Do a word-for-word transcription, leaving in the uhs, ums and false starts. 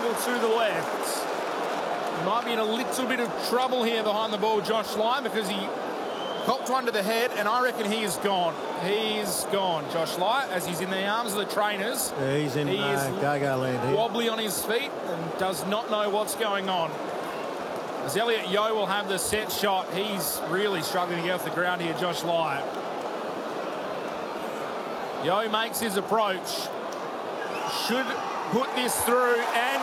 angle to the left. He might be in a little bit of trouble here behind the ball, Josh Lai, because he copped one to the head, and I reckon he is gone. He's gone, Josh Lai, as he's in the arms of the trainers. Yeah, he's in he uh, is Gaga land here. Wobbly on his feet and does not know what's going on. As Elliot Yeo will have the set shot, he's really struggling to get off the ground here, Josh Lai. Yeo makes his approach. Should put this through, and